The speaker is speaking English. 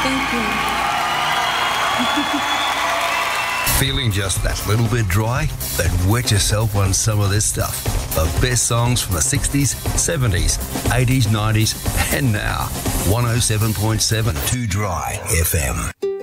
Thank you. Feeling just that little bit dry? Then wet yourself on some of this stuff. The best songs from the 60s, 70s, 80s, 90s, and now. 107.7 Too Dry FM.